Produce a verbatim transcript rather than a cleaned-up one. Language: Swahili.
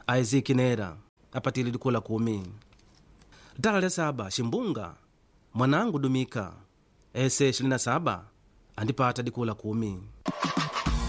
Isaac Nera apatile dikula kumi. Dala lya saba Shimbunga mwanangu Dumika ese ishirini na saba andipata dikula kumi.